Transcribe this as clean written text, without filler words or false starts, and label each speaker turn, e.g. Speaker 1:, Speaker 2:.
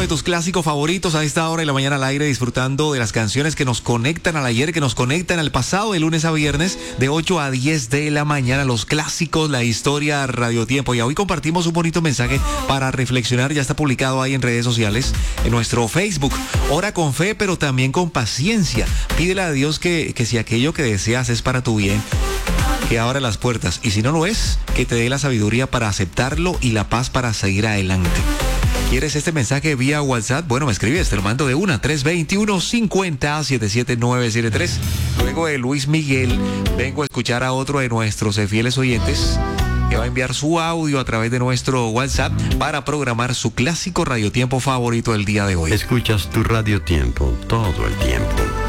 Speaker 1: de tus clásicos favoritos a esta hora de la mañana al aire, disfrutando de las canciones que nos conectan al ayer, que nos conectan al pasado, de lunes a viernes, de 8 a 10 de la mañana, los clásicos, la historia, Radio Tiempo. Y hoy compartimos un bonito mensaje para reflexionar, ya está publicado ahí en redes sociales, en nuestro Facebook. Ora con fe, pero también con paciencia. Pídele a Dios que si aquello que deseas es para tu bien, que abra las puertas, y si no lo es, que te dé la sabiduría para aceptarlo y la paz para seguir adelante. ¿Quieres este mensaje vía WhatsApp? Bueno, me escribes, te lo mando de 321-50-77973. Luego de Luis Miguel, vengo a escuchar a otro de nuestros fieles oyentes que va a enviar su audio a través de nuestro WhatsApp para programar su clásico radiotiempo favorito del día de hoy.
Speaker 2: Escuchas tu radiotiempo todo el tiempo.